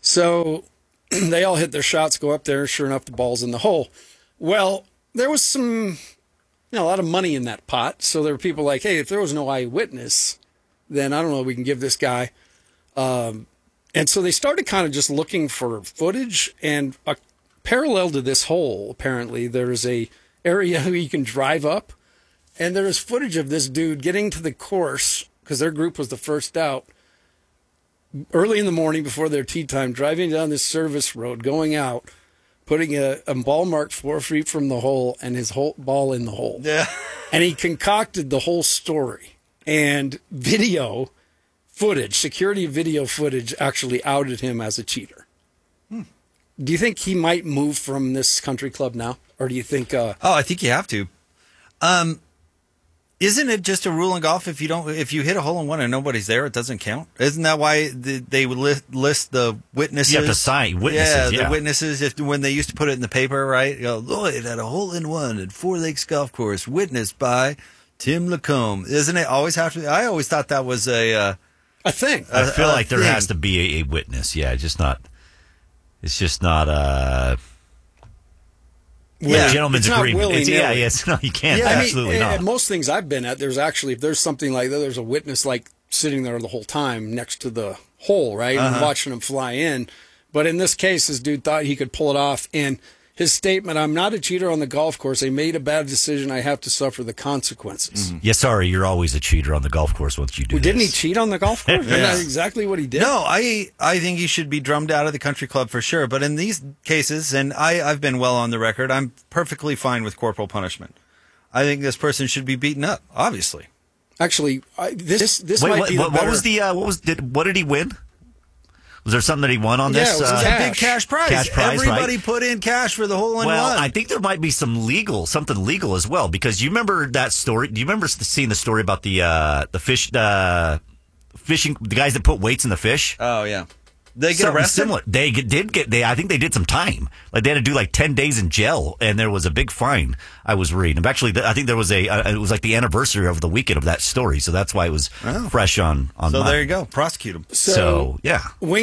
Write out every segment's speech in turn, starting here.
So they all hit their shots, go up there. Sure enough, the ball's in the hole. Well, there was a lot of money in that pot. So there were people like, hey, if there was no eyewitness, then I don't know, we can give this guy. And so they started kind of just looking for footage. And parallel to this hole, apparently, there's a area where you can drive up. And there's footage of this dude getting to the course, because their group was the first out, early in the morning before their tee time, driving down this service road, going out, putting a ball marked 4 feet from the hole and his whole ball in the hole. Yeah. And he concocted the whole story. And video footage, security video footage, actually outed him as a cheater. Do you think he might move from this country club now? Or do you think... I think you have to. Isn't it just a rule in golf if you hit a hole in one and nobody's there, it doesn't count? Isn't that why they would list the witnesses? You have to sign witnesses. Yeah, the witnesses. When they used to put it in the paper, right? Lloyd had a hole in one at Four Lakes Golf Course, witnessed by Tim Lacombe. Isn't it always have to? I always thought that was a thing. I feel like there has to be a witness. Yeah, it's just not gentleman's agreement. You can't. Yeah, absolutely not. At most things I've been at, there's actually, if there's something like that, there's a witness like sitting there the whole time next to the hole, right? And watching them fly in. But in this case, this dude thought he could pull it off. And his statement, I'm not a cheater on the golf course. I made a bad decision. I have to suffer the consequences. Yeah, sorry, you're always a cheater on the golf course once you do Didn't he cheat on the golf course? Yeah. Isn't that exactly what he did? No, I think he should be drummed out of the country club for sure. But in these cases, and I've been well on the record, I'm perfectly fine with corporal punishment. I think this person should be beaten up, obviously. Actually, this might be the better... What did he win? Was there something that he won on this? Yeah, it was a big cash prize. Everybody right? put in cash for the hole in one. I think there might be something legal as well, because you remember that story. Do you remember seeing the story about the fishing, the guys that put weights in the fish? Oh yeah, they get arrested. Similar. They did get. I think they did some time. Like they had to do 10 days in jail, and there was a big fine. I was reading. Actually, I think there was it was like the anniversary of the weekend of that story, so that's why it was fresh on. So there you go, prosecute them. So yeah,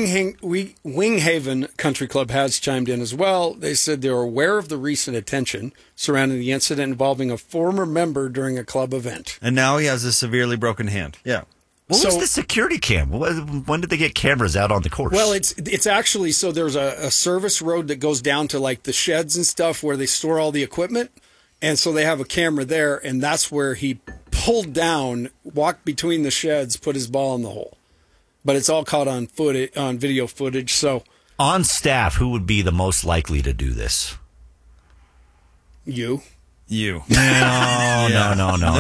Winghaven Country Club has chimed in as well. They said they're aware of the recent attention surrounding the incident involving a former member during a club event, and now he has a severely broken hand. Yeah. What was the security cam? When did they get cameras out on the course? Well, it's actually, so there's a service road that goes down to the sheds and stuff where they store all the equipment. And so they have a camera there, and that's where he pulled down, walked between the sheds, put his ball in the hole. But it's all caught on video footage. So on staff, who would be the most likely to do this? You. No. Yeah.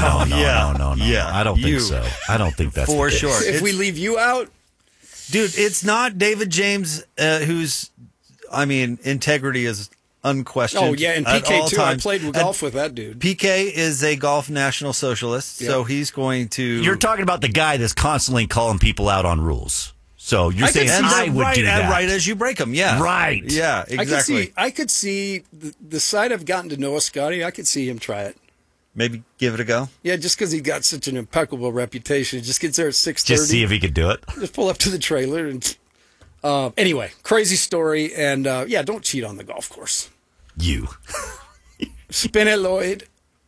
I don't think so. I don't think that's for sure. If we leave you out, dude, it's not David James, whose, integrity is unquestioned. Oh yeah, and PK too. I played golf with that dude. PK is a golf national socialist, so he's going to. You're talking about the guy that's constantly calling people out on rules. So you're saying I would do that right as you break them, yeah, right, yeah, exactly. I could see the side I've gotten to know Scotty. I could see him try it. Maybe give it a go. Yeah, just because he got such an impeccable reputation, just gets there at 6:30. Just see if he could do it. Just pull up to the trailer and. Anyway, crazy story, and don't cheat on the golf course. You spin it, Lloyd.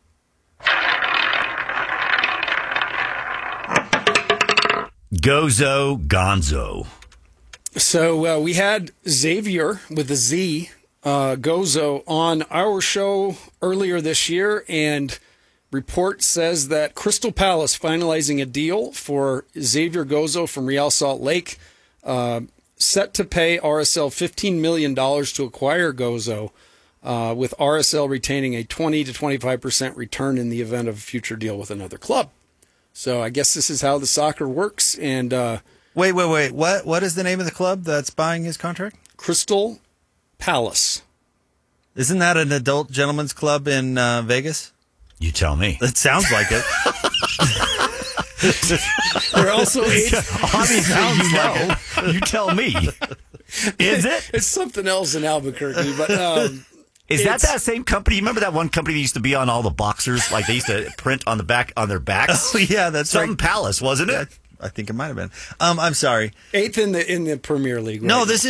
Gozo Gonzo. So we had Xavier with a Z, Gozo, on our show earlier this year, and report says that Crystal Palace finalizing a deal for Xavier Gozo from Real Salt Lake, set to pay RSL $15 million to acquire Gozo, with RSL retaining a 20 to 25% return in the event of a future deal with another club. So I guess this is how the soccer works. And wait. What is the name of the club that's buying his contract? Crystal Palace. Isn't that an adult gentleman's club in Vegas? You tell me. It sounds like it. They're also obviously you tell me. Is it? It's something else in Albuquerque, but is that same company? You remember that one company that used to be on all the boxers? Like they used to print on their backs? Oh, yeah, that's something right. Palace, wasn't it? I think it might have been. I'm sorry. 8th in the Premier League. Right? No, this